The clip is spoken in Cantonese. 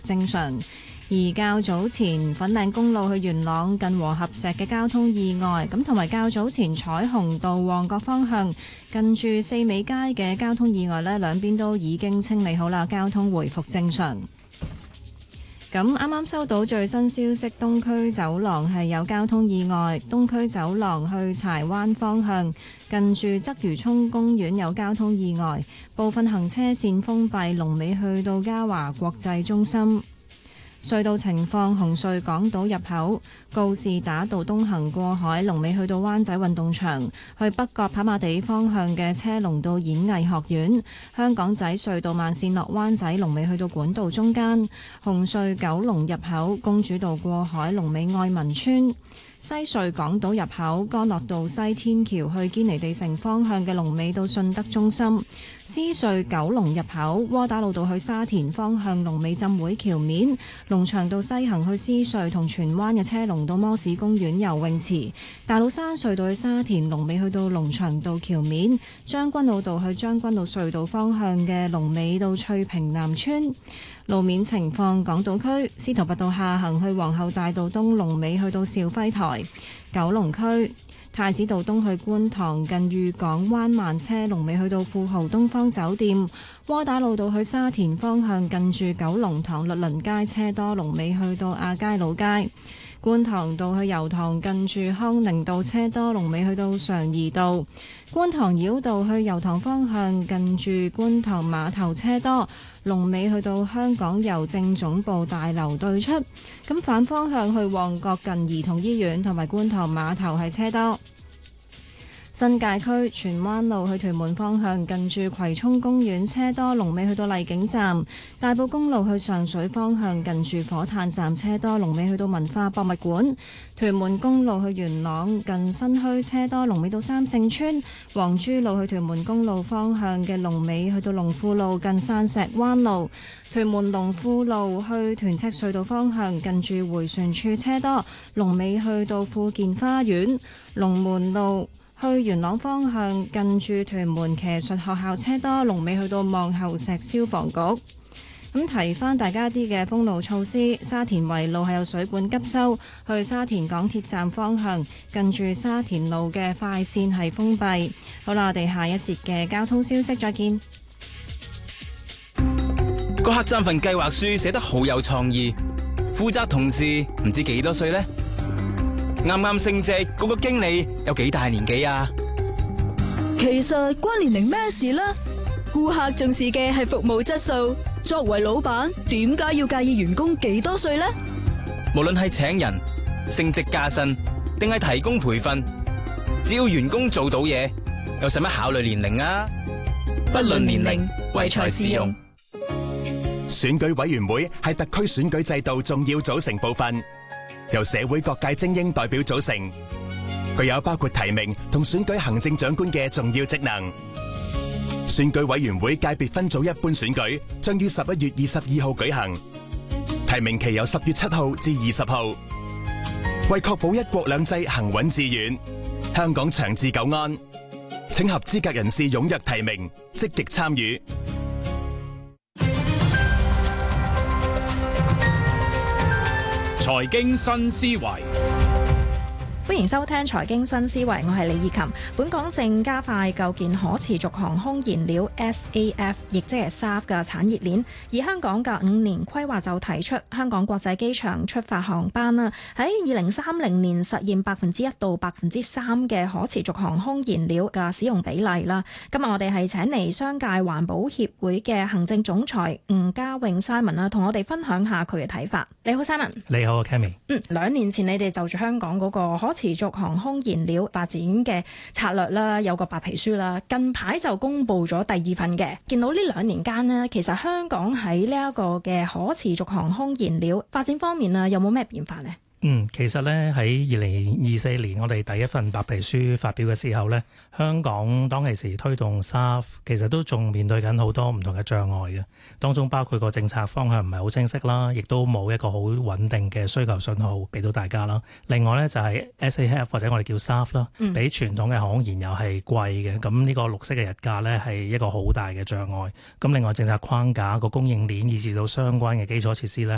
正常。而較早前粉嶺公路去元朗近和合石嘅交通意外，咁同埋較早前彩虹道旺角方向近住四美街嘅交通意外呢，兩邊都已經清理好啦，交通回復正常。咁啱啱收到最新消息，東區走廊係有交通意外，東區走廊去柴灣方向近住鰂魚涌公園有交通意外，部分行車線封閉，龍尾去到嘉華國際中心。隧道情況：紅隧港島入口告士打道東行過海，龍尾去到灣仔運動場；去北角跑馬地方向嘅車龍到演藝學院。香港仔隧道慢線落灣仔，龍尾去到管道中間。紅隧九龍入口公主道過海，龍尾愛民村。西隧港島入口干諾道西天橋去堅尼地城方向嘅龍尾到順德中心。獅隧九龍入口窩打老道去沙田方向龍尾浸會橋面。龍翔道西行去獅隧同荃灣嘅車龍到摩士公園游泳池。大老山隧道去沙田龍尾去到龍翔道橋面。將軍澳道去將軍澳隧道方向嘅龍尾到翠屏南村。路面情況：港島區司徒拔道下行去皇后大道東龍尾去到兆輝台；九龍區太子道東去觀塘近裕港灣慢車龍尾去到富豪東方酒店；窩打老道去沙田方向近住九龍塘律倫街車多龍尾去到亞皆老街；觀塘道去油塘近住康寧道車多龍尾去到常怡道；觀塘繞道去油塘方向近住觀塘碼頭車多龍尾去到香港郵政總部大樓對出。咁反方向去旺角近兒童醫院同埋觀塘碼頭係車多。新界區荃灣路去屯門方向近住葵涌公園車多龍尾去到荔景站。大埔公路去上水方向近住火炭站車多龍尾去到文化博物館。屯門公路去元朗近新墟車多龍尾到三聖村。黃珠路去屯門公路方向嘅龍尾去到龍富路近山石灣路。屯門龍富路去屯赤隧道方向近住迴旋處車多龍尾去到富健花園。龍門路去元朗方向近住屯門騎術學校車多龍尾去到望后石消防局。咁提翻大家啲嘅封路措施，沙田圍路係有水管急修，去沙田港鐵站方向近住沙田路嘅快線係封閉。好啦，我哋下一節嘅交通消息再見。 個客棧份計劃書寫得好有創意，負責同事唔知幾多歲呢？啱啱升職嗰個經理有幾大年紀啊？ 其實關年齡咩事啦？顧客重視嘅係服務質素，作為老闆點解要介意員工幾多歲呢？ 無論係請人、升職加薪定係提供培訓，只要員工做到嘢，有使乜考慮年齡啊？不論年齡，唯才是用。 選舉委員會係特區選舉制度重要組成部分，由社會各界精英代表組成，具有包括提名同選舉行政長官嘅重要職能。選舉委員會界別分組一般選舉將於11月22號舉行，提名期由10月7號至20號。為確保一國兩制行穩致遠，香港長治久安，請合資格人士踴躍提名，積極參與。 財經新思維， 歡迎收聽財經新思維，我係李以琴。本港正加快構建可持續航空燃料 SAF， 亦即係 SAF 嘅產業鏈。而香港嘅5年規劃就提出，香港國際機場出發航班啦，喺2030年實現1%到3%嘅可持續航空燃料嘅使用比例啦。今日我哋係請嚟商界環保協會嘅行政總裁吳家穎 Simon 啦，同我哋分享下佢嘅睇法。你好 Simon。 你好 Cammy。 2年前你哋就住香港嗰個可持續航空燃料發展嘅策略啦，有個白皮書啦，近排就公布咗第2份嘅。見到呢2年間呢，其實香港喺呢一個嘅可持續航空燃料發展方面啊，有冇咩變化呢？ 其實咧喺2024年我哋第一份白皮書發表嘅時候咧，香港當其時推動 SAF 其實都仲面對緊好多唔同嘅障礙嘅，當中包括個政策方向唔係好清晰啦，亦都冇一個好穩定嘅需求信號俾到大家啦。另外咧就係 SAF 或者我哋叫 SAF 啦，比傳統嘅航空燃油係貴嘅，咁呢個綠色嘅日價咧係一個好大嘅障礙。咁另外政策框架個供應鏈以至到相關嘅基礎設施咧